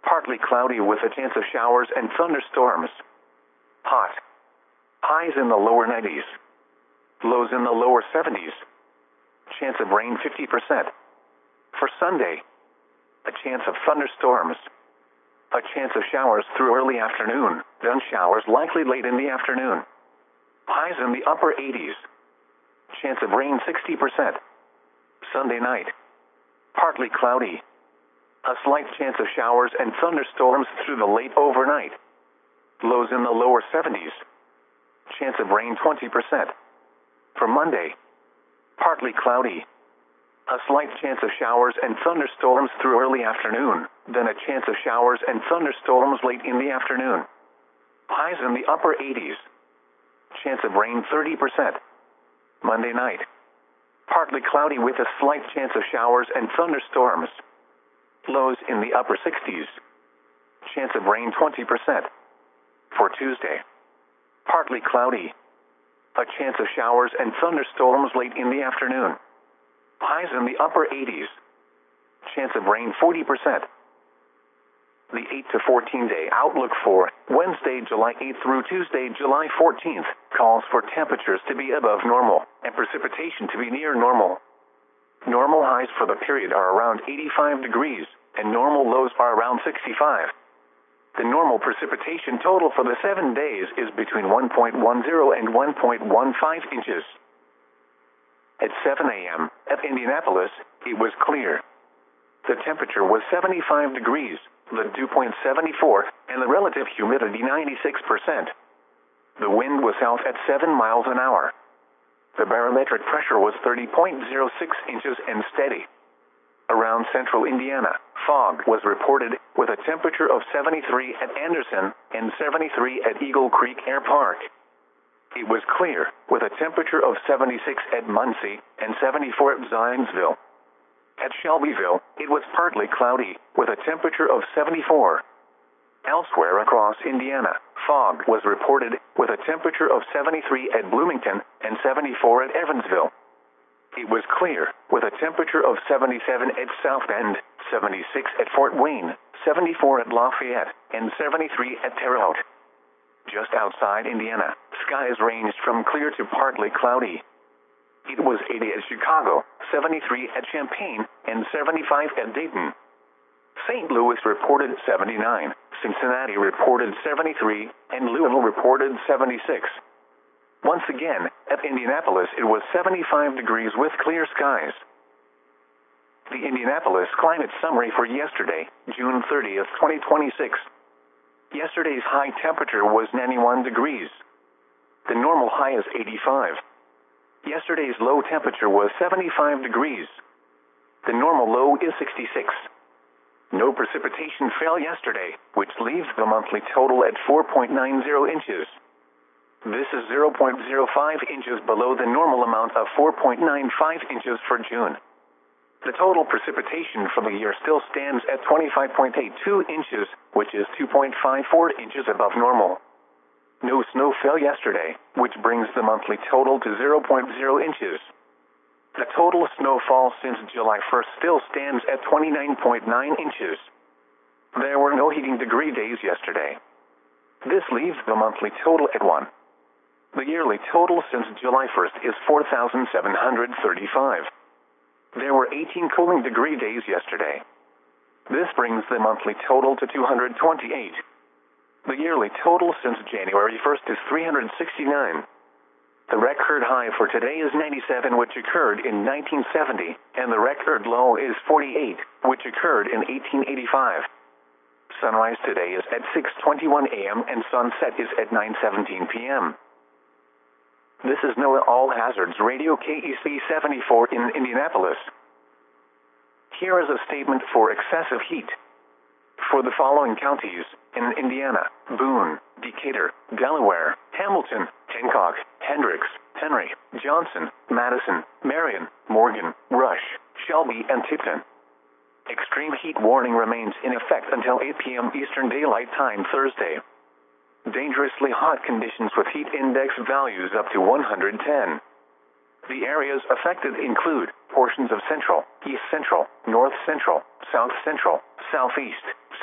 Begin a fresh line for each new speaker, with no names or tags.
Partly cloudy with a chance of showers and thunderstorms. Hot. Highs in the lower 90s. Lows in the lower 70s. Chance of rain 50%. For Sunday, a chance of thunderstorms. A chance of showers through early afternoon, then showers likely late in the afternoon. Highs in the upper 80s. Chance of rain 60%. Sunday night, partly cloudy. A slight chance of showers and thunderstorms through the late overnight. Lows in the lower 70s. Chance of rain 20%. For Monday, partly cloudy. A slight chance of showers and thunderstorms through early afternoon, then a chance of showers and thunderstorms late in the afternoon. Highs in the upper 80s. Chance of rain 30%. Monday night, partly cloudy with a slight chance of showers and thunderstorms. Lows in the upper 60s. Chance of rain 20%. For Tuesday, partly cloudy. A chance of showers and thunderstorms late in the afternoon. Highs in the upper 80s. Chance of rain 40%. The 8 to 14 day outlook for Wednesday, July 8th through Tuesday, July 14th calls for temperatures to be above normal and precipitation to be near normal. Normal highs for the period are around 85 degrees and normal lows are around 65. The normal precipitation total for the 7 days is between 1.10 and 1.15 inches. At 7 a.m. at Indianapolis, it was clear. The temperature was 75 degrees, the dew point 74, and the relative humidity 96%. The wind was south at 7 miles an hour. The barometric pressure was 30.06 inches and steady. Around central Indiana, fog was reported with a temperature of 73 at Anderson and 73 at Eagle Creek Air Park. It was clear, with a temperature of 76 at Muncie and 74 at Zionsville. At Shelbyville, it was partly cloudy, with a temperature of 74. Elsewhere across Indiana, fog was reported, with a temperature of 73 at Bloomington and 74 at Evansville. It was clear, with a temperature of 77 at South Bend, 76 at Fort Wayne, 74 at Lafayette, and 73 at Terre Haute. Just outside Indiana, skies ranged from clear to partly cloudy. It was 80 at Chicago, 73 at Champaign, and 75 at Dayton. St. Louis reported 79, Cincinnati reported 73, and Louisville reported 76. Once again, at Indianapolis it was 75 degrees with clear skies. The Indianapolis climate summary for yesterday, June 30th, 2026. Yesterday's high temperature was 91 degrees. The normal high is 85. Yesterday's low temperature was 75 degrees. The normal low is 66. No precipitation fell yesterday, which leaves the monthly total at 4.90 inches. This is 0.05 inches below the normal amount of 4.95 inches for June. The total precipitation for the year still stands at 25.82 inches, which is 2.54 inches above normal. No snow fell yesterday, which brings the monthly total to 0.0 inches. The total snowfall since July 1st still stands at 29.9 inches. There were no heating degree days yesterday. This leaves the monthly total at 1. The yearly total since July 1st is 4,735. There were 18 cooling degree days yesterday. This brings the monthly total to 228. The yearly total since January 1st is 369. The record high for today is 97, which occurred in 1970, and the record low is 48, which occurred in 1885. Sunrise today is at 6:21 a.m. and sunset is at 9:17 p.m. This is NOAA All Hazards Radio KEC 74 in Indianapolis. Here is a statement for excessive heat. For the following counties in Indiana: Boone, Decatur, Delaware, Hamilton, Hancock, Hendricks, Henry, Johnson, Madison, Marion, Morgan, Rush, Shelby, and Tipton. Extreme heat warning remains in effect until 8 p.m. Eastern Daylight Time Thursday. Dangerously hot conditions with heat index values up to 110. The areas affected include portions of Central, East Central, North Central, South Central, Southeast,